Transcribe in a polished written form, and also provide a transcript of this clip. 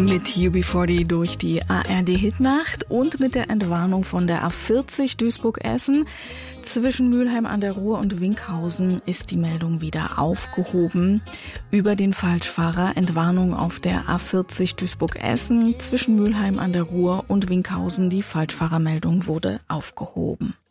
mit UB40 durch die ARD-Hitnacht und mit der Entwarnung von der A40 Duisburg-Essen. Zwischen Mülheim an der Ruhr und Winkhausen ist die Meldung wieder aufgehoben. Über den Falschfahrer Entwarnung auf der A40 Duisburg-Essen. Zwischen Mülheim an der Ruhr und Winkhausen die Falschfahrermeldung wurde aufgehoben.